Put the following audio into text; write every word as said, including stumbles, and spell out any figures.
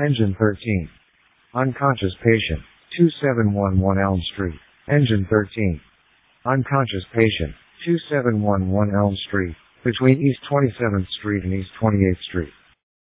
Engine thirteen. Unconscious patient. two seven one one Elm Street. Engine thirteen. Unconscious patient. two seven one one Elm Street. Between East twenty-seventh Street and East twenty-eighth Street.